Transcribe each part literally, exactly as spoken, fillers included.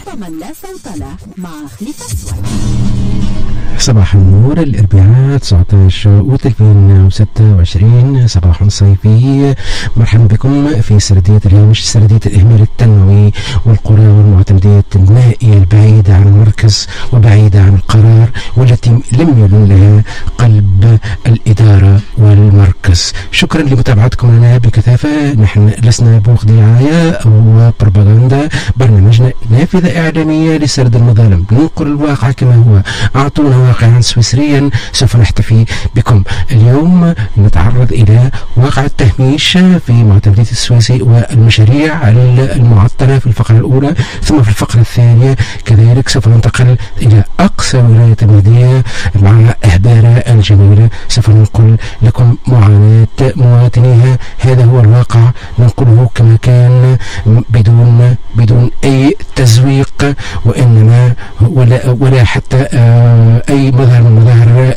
صوت من لا صوت له مع خليفة السويد. صباح النور، الأربعاء تسعة عشر أوت ألفين وستة وعشرين، صباح صيفي. مرحبا بكم في سردية الهامش، سردية الإهمال التنموي والقرى والمعتمدات النائية البعيدة عن المركز وبعيدة عن القرار، والتي لم يلن لها قلب الإدارة والمركز. شكرا لمتابعتكم لنا بكثافة. نحن لسنا بوخ دعاية أو بروباغندا، برنامجنا نافذة إعلامية لسرد المظالم، ننقل الواقع كما هو. أعطونا واقعا سويسريا سوف نحتفي بكم. اليوم نتعرض إلى واقع التهميش في معتمدية السويسي والمشاريع المعطلة في الفقرة الأولى، ثم في الفقرة الثانية كذلك سوف ننتقل إلى أقصى ولاية المهدية مع أهبارة الجميلة. سوف ننقل لكم معاناة مواطنيها. هذا هو الواقع، ننقله كما كان بدون بدون أي تزويق، وإنما ولا ولا حتى أي مظهر من مظاهر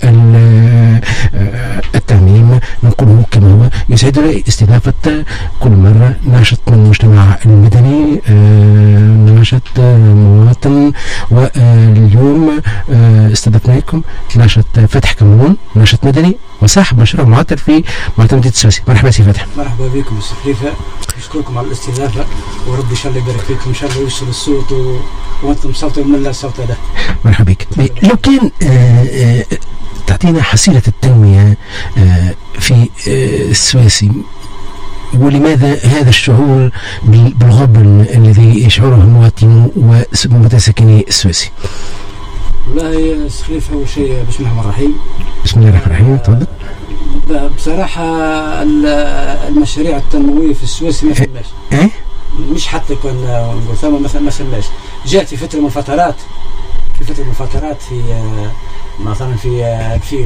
التعميم، ننقله كما هو. يسعدنا استضافة كل مرة ناشط من المجتمع المدني، ناشط مواطن، واليوم استضفناكم ناشط فتح كمون، ناشط مدني وصاحب مشروع معطل في معتمدية السويسي. مرحبا سي فتح. مرحبا بكم سي خليفة، نشكركم على الاستضافة، ورب ان شاء الله يبارك فيكم، ان شاء الله يوصل الصوت و... وانتم صوت من لا صوت له. مرحبا بك. لو كان آآ آآ تعطينا حصيلة التنمية في السويسي، ولماذا هذا الشعور بالغبن الذي يشعره المواطنون ومتسكني السويسي؟ والله خليفة أول شيء بسم الله الرحمن الرحيم. بسم الله الرحمن الرحيم، تفضل. بصراحة المشاريع التنموية في السويس ما فماش. ايه؟ مش حتى كنا نقول ثم مثلا ما فماش. جاءت في فترة من الفترات في فترة من الفترات في مثلا في ألفين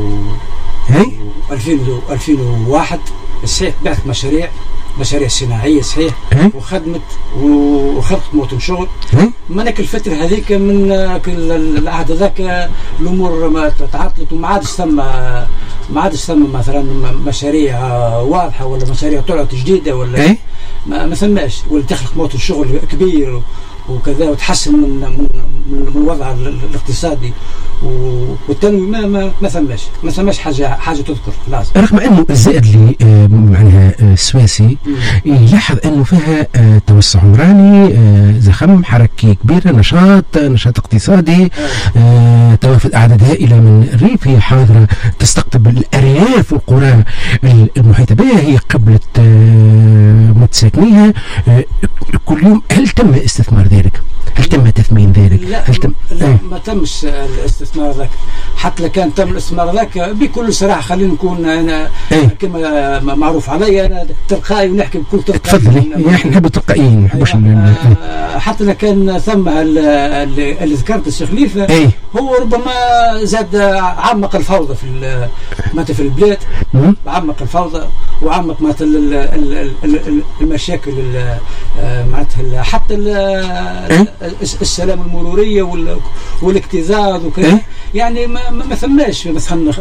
و ألفين وواحد صحيح بعث مشاريع مشاريع صناعية صحيح، أه؟ وخدمت وخلقت موطن شغل. أه؟ منك الفترة هذيك من العهد ذاك الأمور ما تعطلت، وما عادش ثم ما عادش ثم مثلا مشاريع واضحة ولا مشاريع طلعت جديدة ولا أه؟ ما, ما ثماش، ولا تخلق موطن شغل كبير وكذا، وتحسن من من من الوضع الاقتصادي والتنمية. ما ما ما ثماش ما ثماش حاجة حاجة تذكر خلاص. رغم أنه الزائد اللي معناها السويسي يلاحظ أنه فيها توسع عمراني، زخم، حركة كبيرة، نشاط نشاط اقتصادي، توافد أعداد هائلة من الريف، هي حاضرة تستقطب الأرياف والقرى المحيطة بها، هي قبلة متساكنيها كل يوم. هل تم استثمار ذلك؟ هل تم تثمين ذلك؟ لا, هل تم... لا اه. ما تمش الاستثمار ذاك. حتى لو كان تم الاستثمار ذاك بكل صراحه، خلينا نكون انا اه. كما معروف علي انا تلقائي ونحكي بكل تلقائي. تفضلي، احنا نحب التلقائيين، ما نحبوش اه. حتى لو كان ثم اللي, اللي ذكرت الشيخ خليفه اه. هو ربما زاد عمق الفوضى في مثلا في البلاد، عمق الفوضى وعمق مثلا المشاكل معناتها حتى السلام المرورية والاكتظاظ وكذا. أه؟ يعني ما ما ثماش مثلا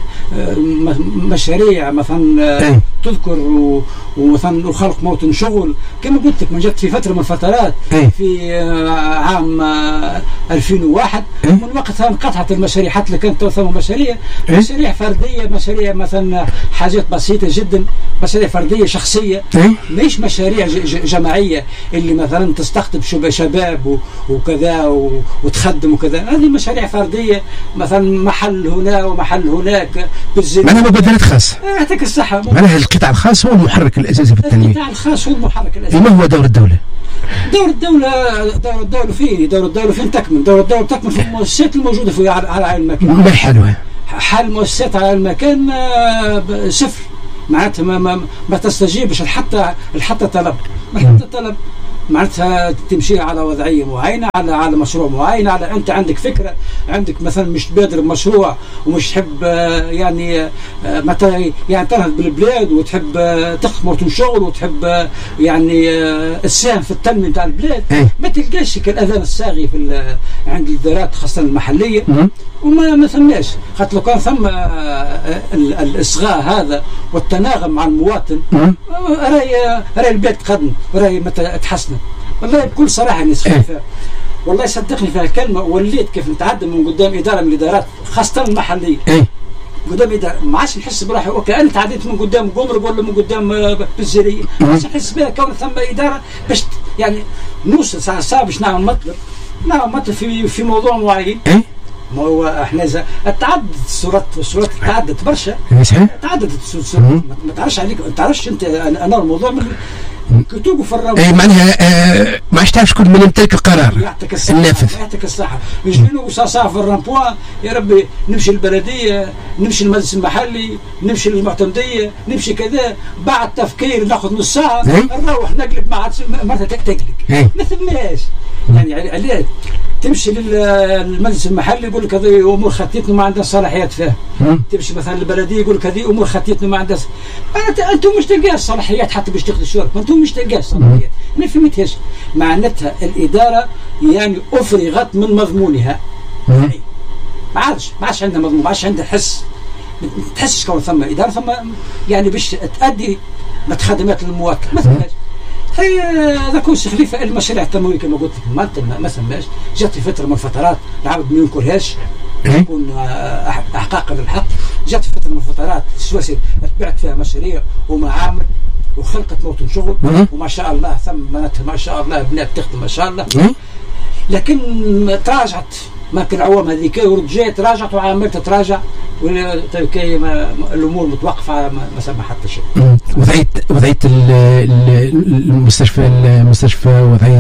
مشاريع مثلا أه؟ تذكر ومثلا وخلق موطن شغل كما قلت لك. من جت في فترة من الفترات أه؟ في عام ألفين وواحد أه؟ من وقتها انقطعت المشاريع، حتى لو كانت ثم مشاريع أه؟ مشاريع فردية، مشاريع مثلا حاجات بسيطة جدا، مشاريع فردية شخصية أه؟ مش مشاريع جماعية اللي مثلا تستقطب شباب وكذا وتخدم وكذا. هذه مشاريع فردية، مثلا محل هنا ومحل هناك بالزين. معناها مبادرات خاصة. يعطيك الصحة. معناها القطاع الخاص هو المحرك الأساسي في التنمية. القطاع الخاص هو المحرك الأساسي. ما هو دور الدولة؟ دور الدولة دور الدولة فين؟ دور الدولة فين تكمن؟ دور الدولة تكمن في المؤسسات الموجودة في على المكان. ما حالها؟ حال المؤسسات على المكان صفر، معناتها ما ما, ما تستجيبش حتى حتى طلب حتى طلب معناتها تمشي على وضعيه معينه، على على مشروع معين، على انت عندك فكره، عندك مثلا مش تبادر بمشروع ومش تحب يعني متى يعني تنهض بالبلاد وتحب تخلق موطن شغل وتحب يعني السهم في التنميه نتاع البلاد، ما تلقاش كالاذان الصاغي في عند الادارات خاصه المحليه، وما ما ثماش. خاطر لو كان ثم الاصغاء هذا والتناغم مع المواطن راهي راهي البلاد تقدم، راهي متى تحسن. والله بكل صراحه نسخيفه والله صدقني فيها كلمه، وليت كيف نتعدى من قدام اداره من الادارات خاصه المحليه. اي قدام اداره ما عادش نحس بروحي وكأني تعديت من قدام قمرق ولا من قدام بالزريه، ما عادش نحس بها كون ثم اداره باش يعني نوصل ساعه ساعه باش نعمل مطلب نعمل مطلب في في موضوع معين. اي ما هو احنا زي تعدد الصورات الصورات تعددت برشا. صحيح تعددت الصورات ما تعرفش عليك ما تعرفش انت انا الموضوع من كتب وفرغ. اي معناها آه ما عادش تعرف شكون من يمتلك القرار يعطيك الصحه النافذ. يعطيك الصحه يجينا وصاصا في الرامبوان يا ربي نمشي البلديه نمشي المجلس المحلي نمشي للمعتمديه نمشي كذا بعد تفكير ناخذ نص ساعه نروح نقلب مع مرتها تقلق ما ثماش يعني عليه تمشي للمجلس المحلي يقول لك هذه امور خطيتنا ما عندنا صلاحيات فيها. تمشي مثلا للبلديه يقول لك هذه امور خطيتنا ما عندها. انتم مش تلقاها صلاحيات حتى باش تاخذوا الشرب، انتم مش تلقاها صلاحيات. ما فهمتهاش معناتها الاداره يعني افرغت من مضمونها. يعني ما عادش ما عادش عندها مضمون، ما عادش عندها حس. ما تحسش كون ثم اداره ثم يعني باش تؤدي خدمات للمواطن ما ثماش. هي هذا كون سي خليفه المشاريع التنمويه كما قلت لك ما ما سماش. جات في فتره من الفترات العبد ما ينكرهاش تكون احقاقا للحق. جات في فتره من الفترات السواسي تبعت فيها مشاريع ومعامل وخلقت موطن شغل وما شاء الله ثم معناتها ما شاء الله بنات تخدم ما شاء الله. لكن تراجعت ما كان العوام هذيك ورجعت تراجعت وعاملت تراجع كي الامور متوقفه ما سمى حتى شيء. وضعيه وضعيه المستشفى المستشفى وضعيه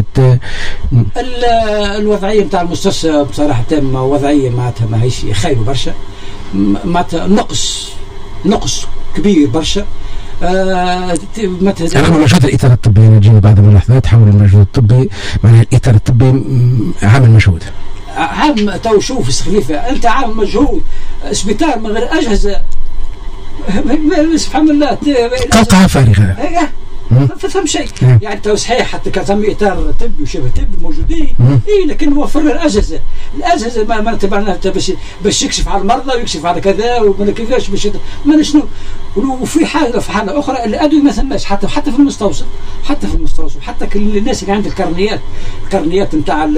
الوضعيه نتاع المستشفى بصراحه تامه وضعيه معناتها ما هيش خايبه برشا معناتها نقص نقص كبير برشا. آه مثلا رغم مجهود الاطار الطبي نجينا بعد من اللحظات حول المجهود الطبي معناها الاطار الطبي عامل مجهود عام تو شوف خليفه انت عامل مجهود سبيطار من غير اجهزه سبحان الله قوقعه فارغه ما فهم شيء يعني تو صحيح حتى كان ثم اطار طبي وشبه طبي موجودين اي لكن وفر الاجهزه الاجهزه ما ما تبعناها باش باش يكشف على المرضى ويكشف على كذا وما كيفاش باش ما شنو. وفي حاجه في حاله اخرى الادويه ما ثماش حتى حتى في المستوصف حتى في المستوصف حتى كل الناس اللي عندها الكرنيات الكرنيات نتاع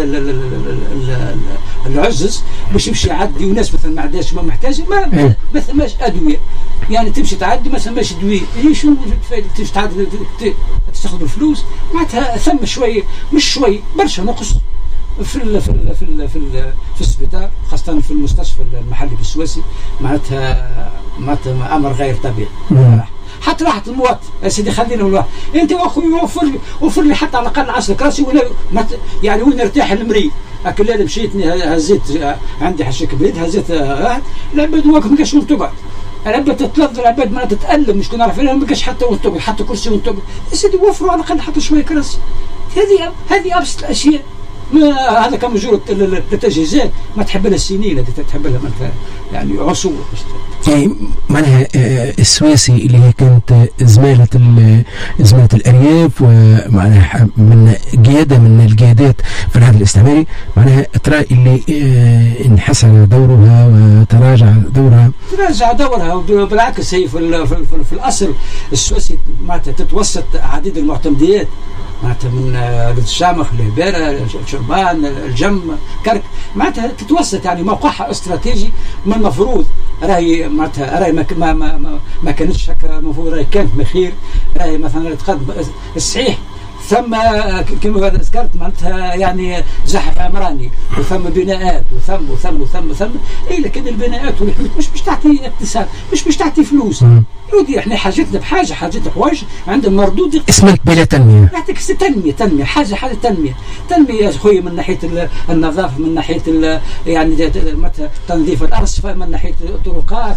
العزز باش يمشي يعدي وناس مثلا ما عندهاش ما محتاجه ما ما ثماش ادويه يعني تمشي تعدي ما ثماش ادويه شنو تمشي تعدي تاخذ الفلوس معناتها ثم شويه مش شويه برشا نقص في ال في ال في ال في, ال في السبيطار خاصه في المستشفى المحلي بالسواسي معناتها معناتها امر غير طبيعي. حتى راحه المواطن يا سيدي خلينا من واحد انت واخوي وفر لي وفر لي حتى على الاقل عشرة كراسي ولا يعني وين ارتاح المريض. اكل انا مشيتني هزيت عندي حشيك بريد هزيت العباد واقف ما كاش وين تقعد العباد تتلظ العباد ما تتالم مش كنا عارفين ما كاش حتى وين تقعد حتى كرسي وين تقعد يا سيدي وفروا على الاقل حتى شويه كراسي. هذه هذه ابسط الاشياء. ما هذا كان مجرد التجهيزات ما تحب لها السنين التي تحب لها مثلا يعني عصور يعني معناها السواسي اللي هي كانت زمالة زمالة الأرياف ومعناها من قيادة من القيادات في العهد الاستعماري معناها ترى اللي انحسر دورها وتراجع دورها تراجع دورها وبالعكس هي في, في, في, في الأصل السواسي معناتها تتوسط عديد المعتمديات معناتها من الشامخ الهبيرة الشربان الجم كرك معناتها تتوسط يعني موقعها استراتيجي من المفروض راهي معناتها راهي ما ما ما, ما كانتش هكا المفروض راهي كانت مخير راهي مثلا تقدم الصحيح ثم كما ذكرت معناتها يعني زحف عمراني وثم بناءات وثم وثم وثم وثم اي لكن البناءات والحدود مش مش تعطي اقتصاد مش مش تعطي فلوس ودي احنا حاجتنا بحاجه حاجتنا حوايج عندهم مردود اسمك بلا تنميه يعطيك تنميه تنميه حاجه حاجه تنميه تنميه يا خويا من ناحيه النظافه من ناحيه يعني تنظيف الارصفه من ناحيه الطرقات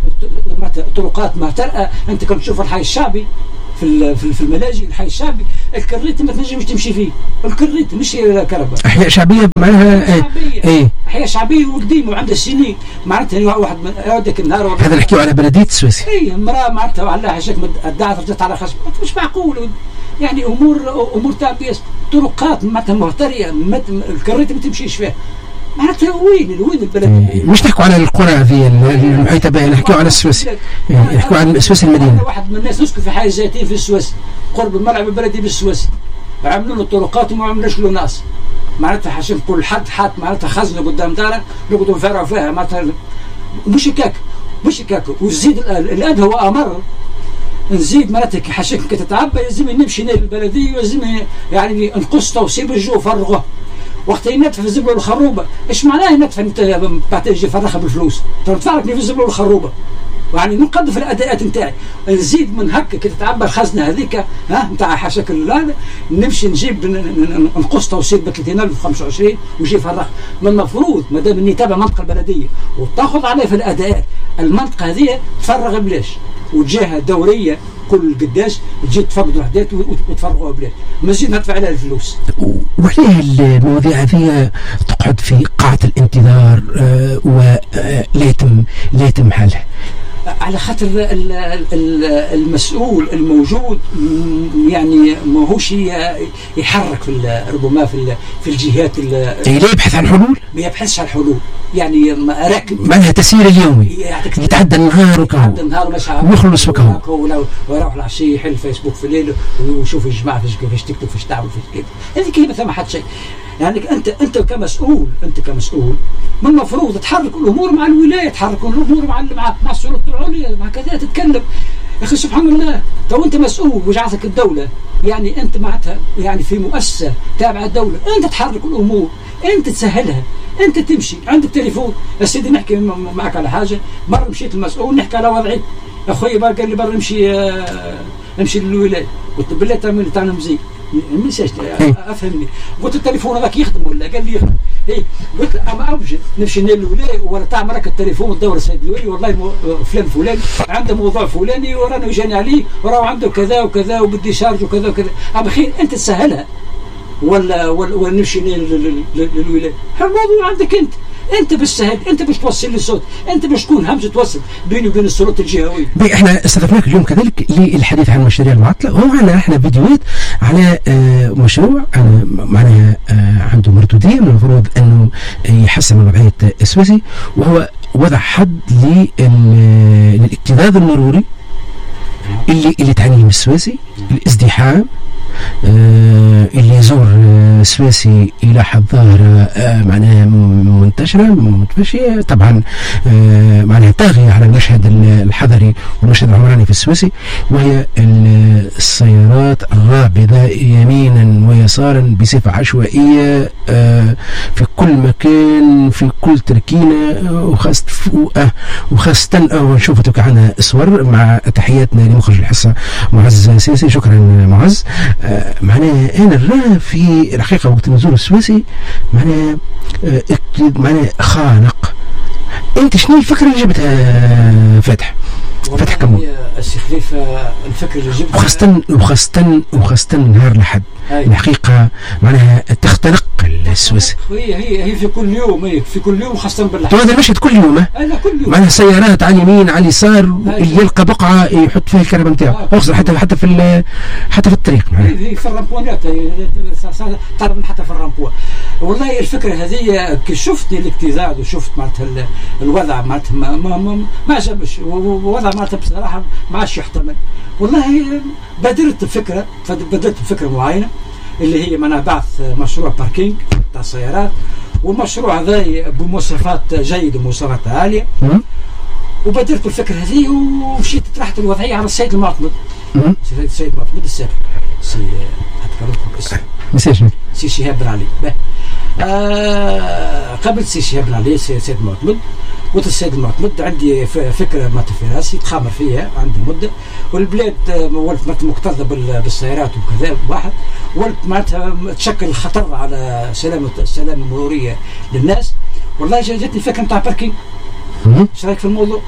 من الطرقات ما ترى انت كنت تشوف الحي الشعبي في في الملاجئ الحي الشعبي الكريت ما تنجمش تمشي فيه الكريت مش كهرباء احياء شعبيه معناها ايه احياء شعبيه وقديمه وعندها سنين معناتها واحد من هذاك النهار هذا نحكيو على بلديه السويسي اي امراه معناتها وعلى حاجات الدعت رجعت على خشب مش معقول يعني امور امور تعبئه طرقات معناتها مهتريه الكريت ما تمشيش فيها معناتها وين وين البلد مش نحكوا على القرى هذه المحيطه بها نحكوا على السويس نحكوا عن السويس المدينه. واحد من الناس نسكن في حي زيتين في السويس قرب الملعب البلدي بالسويس عملوا له طرقات وما عملوش له ناس معناتها حاشم كل حد حات معناتها خزنه قدام دارك نقعدوا نفرعوا فيها معناتها مش هكاك مش هكاك. وزيد الان هو امر نزيد معناتها كي حاشم كي تتعبى لازم نمشي للبلديه ولازم يعني نقص توصيل الجو فرغه وقت ينتف الزبله والخروبه. ايش معناه ينتف انت بعد تجي فرخها بالفلوس؟ ترى تفرق في الزبله والخروبه يعني نقدر في الاداءات نتاعي نزيد من هكا كي تتعبى الخزنه هذيك ها نتاع حاشاك هذا نمشي نجيب نقص توصيل ب ثلاثين ألف وخمسة وعشرين ويجي فرخ. من المفروض ما دام اني تابع منطقه البلديه وتاخذ عليه في الاداءات المنطقه هذه تفرغ بلاش وجهه دوريه كل قداش تجي تفقد وحدات وتفرغوها بلاش مازال ندفع عليها الفلوس. وعليه المواضيع هذه تقعد في قاعه الانتظار آه ولا يتم لا يتم حلها؟ على خاطر المسؤول الموجود يعني ماهوش يحرك في ربما في في الجهات لا يبحث عن حلول، ما يبحثش عن حلول يعني راكب معناها تسيير اليومي يتعدى النهار يتعدى النهار ماشي ويخلص وكهو ويروح العشيه يحل فيسبوك في الليل ويشوف الجماعه كيفاش تكتب فيش تعمل فيش كذا. هذه كلمه ثم حد شيء يعني انت انت كمسؤول انت كمسؤول من المفروض تحرك الامور مع الولايه، تحرك الامور مع مع مع السلطه العليا مع كذا تتكلم. يا اخي سبحان الله تو انت مسؤول وجعتك الدوله يعني انت معناتها يعني في مؤسسه تابعه الدوله انت تحرك الامور انت تسهلها انت تمشي عندك تليفون يا سيدي نحكي معك على حاجه. مره مشيت المسؤول نحكي على وضعي اخوي بقى قال لي برا نمشي آه نمشي للولايه قلت بالله تعمل تعمل مزيك منساش افهمني قلت التليفون هذاك يخدم ولا قال لي يخدم اي قلت اما اوجد نمشي للولايه ولا تعمل لك التليفون وتدور السيد الولي والله فلان فلان عنده موضوع فلاني ورانا وجاني عليه وراه عنده كذا وكذا وبدي شارج وكذا وكذا. اما خير انت تسهلها ولا ولا, ولا نمشي للولايه الموضوع عندك انت انت بالسهل انت باش توصل لي الصوت انت باش تكون همزه توصل بيني وبين السلطات الجهويه. احنا استضفناك اليوم كذلك للحديث عن المشاريع المعطله ومعنا احنا فيديوهات على آه مشروع آه معناها آه عنده مردوديه من المفروض انه يحسن من وضعيه السويسي وهو وضع حد للاكتظاظ المروري اللي اللي تعانيه من السويسي الازدحام آه اللي يزور آه سويسي يلاحظ ظاهرة آه معناها منتشرة متفشية طبعا آه معناها طاغية على المشهد الحضري والمشهد العمراني في السويسي وهي السيارات الرابضة يمينا ويسارا بصفة عشوائية آه في كل مكان في كل تركينة وخاصة فوقه وخاصة ونشوف عنا صور مع تحياتنا لمخرج الحصة معز سياسي. شكرا معز. آه معناها انا الرا في الحقيقه وقت نزول السويسي معناها آه معناها خانق. انت شنو الفكره اللي جبتها فتح؟ فتح كمون السي خليفه الفكره اللي جبتها وخاصه وخاصه وخاصه من نهار لحد الحقيقه معناها تختنق السويسي. هي هي هي في كل يوم هي في كل يوم خاصه باللحد. هذا المشهد كل يوم انا كل يوم معناها سيارات على اليمين على اليسار اللي يلقى بقعه يحط فيها الكهرباء نتاعو يوصل حتى حتى في حتى في الطريق معناها هي في الرامبوانات ترى حتى في الرامبوان. والله الفكره هذه كي شفتني الاكتظاظ وشفت معناتها الوضع معناتها ما ما ما عجبش ووضع معناتها بصراحه ما عادش يحتمل. والله بادرت بفكره بدأت بفكره معينه اللي هي معناها بعث مشروع باركينج تاع السيارات والمشروع هذا بمواصفات جيده ومواصفات عاليه وبادرت بالفكره هذه ومشيت طرحت الوضعيه على السيد المعتمد السيد المعتمد السابق سي هتكلمكم اسم مساج سي شهاب بن علي آه قبل سي شهاب بن علي سيد المعتمد قلت السيد المعتمد عندي فكره ما في راسي تخامر فيها عندي مده والبلاد ولت مكتظه بالسيارات وكذا واحد ولت معناتها تشكل خطر على سلامه السلامه المروريه للناس. والله جاتني الفكره نتاع باركينج. ايش رايك في الموضوع؟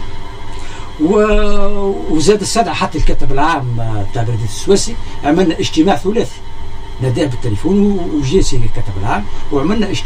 وزاد السادة حتى الكاتب العام تاع بلديه السويسي عملنا اجتماع ثلاثي ناداه بالتليفون وجي سي الكاتب العام وعملنا